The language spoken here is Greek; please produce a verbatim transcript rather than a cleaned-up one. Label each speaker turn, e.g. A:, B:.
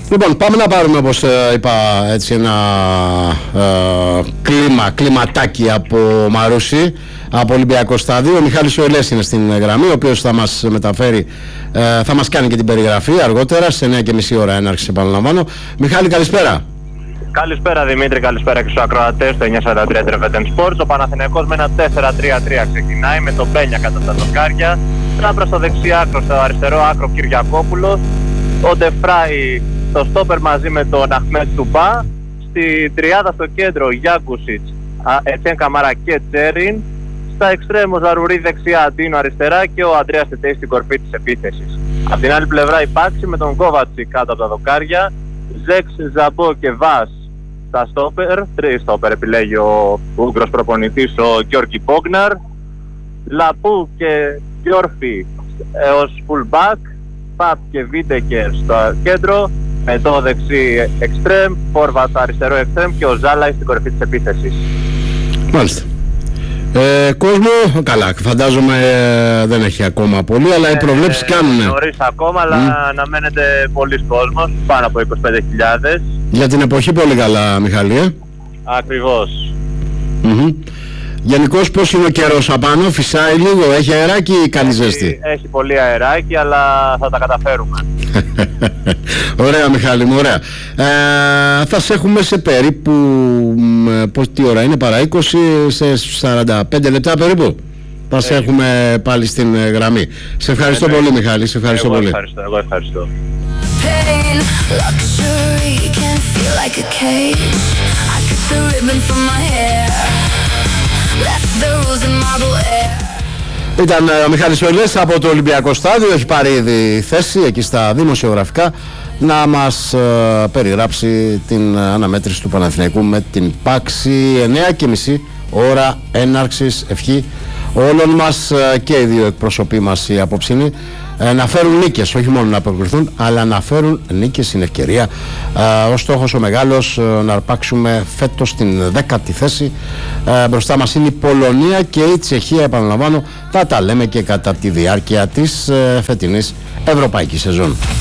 A: Λοιπόν, πάμε να πάρουμε, όπως ε, είπα, έτσι ένα ε, κλίμα, κλιματάκι από Μαρούσι, από Ολυμπιακό Στάδιο. Ο Μιχάλης Οελές είναι στην γραμμή, ο οποίος θα μας μεταφέρει, ε, θα μας κάνει και την περιγραφή αργότερα, σε εννιά και μισή ώρα έναρξη, επαναλαμβάνω. Μιχάλη, καλησπέρα.
B: Καλησπέρα Δημήτρη, καλησπέρα και στους ακροατές του εννιακόσια σαράντα τρία Trevetten Sports. Ο Παναθηναϊκός με ένα τέσσερα τρία τρία ξεκινάει με τον Μπένια κατά τα δοκάρια. Τράμπρα στο δεξί άκρο, στο αριστερό άκρο Κυριακόπουλος. Ο Ντεφράι στο στόπερ μαζί με τον Αχμέτ Τουμπά. Στη τριάδα στο κέντρο Γιάκουσιτς, Ετσέν Καμαρά και Τσέριν. Στα εξτρέμου Ζαρουρί δεξιά, Ντίνο αριστερά και ο Αντρέας Τετέι στην κορφή της επίθεσης. Από την άλλη πλευρά η Πάξη με τον Κόβατσι κάτω από τα δοκάρια. Ζέξ, Ζαμπό και Βάς στα στόπερ. Τρεις στόπερ επιλέγει ο Ούγγρος προπονητής, ο Γιώργη Μπόγναρ. Λαπού και Γιόρφη ως fullback. Παπ και Βίντεκερ στο κέντρο. Με το δεξί εξτρέμ, Φόρβατ αριστερό εξτρέμ και ο Ζάλα στην κορυφή της επίθεσης.
A: Μάλιστα. Ε, κόσμο, καλά, φαντάζομαι ε, δεν έχει ακόμα πολύ, αλλά ε, οι προβλέψεις ε, κάνουνε.
B: Νωρίς ακόμα, αλλά mm. αναμένεται πολλής κόσμος, πάνω από είκοσι πέντε χιλιάδες.
A: Για την εποχή πολύ καλά, Μιχαλή.
B: Ακριβώς.
A: Mm-hmm. Γενικώς πώς είναι ο καιρός απάνω, φυσάει λίγο, έχει αεράκι ή κάνει ζέστη?
B: Έχει πολύ αεράκι, αλλά θα τα καταφέρουμε.
A: Ωραία, Μιχάλη μου, ωραία. Ε, θα σε έχουμε σε περίπου, πώς, τι ώρα είναι, παρά είκοσι, σε σαράντα πέντε λεπτά περίπου. Θα σε έχουμε πάλι στην γραμμή. Σε ευχαριστώ ε, πολύ, Μιχάλη, σε ευχαριστώ
B: εγώ
A: πολύ.
B: Ευχαριστώ, εγώ ευχαριστώ.
A: Ήταν ο Μιχάλης Οελές από το Ολυμπιακό Στάδιο, έχει πάρει ήδη θέση εκεί στα δημοσιογραφικά να μας ε, περιγράψει την αναμέτρηση του Παναθηναϊκού με την Πάξη. Εννιά και μισή ώρα έναρξης, ευχή όλων μας ε, και οι δύο εκπροσωποί μας οι απόψινοι ε, να φέρουν νίκες, όχι μόνο να προκριθούν, αλλά να φέρουν νίκες στην ευκαιρία. Ε, ο στόχος ο μεγάλος ε, να αρπάξουμε φέτος την δέκατη θέση. Ε, μπροστά μας είναι η Πολωνία και η Τσεχία, επαναλαμβάνω, θα τα λέμε και κατά τη διάρκεια της ε, φετινής ευρωπαϊκής σεζόν.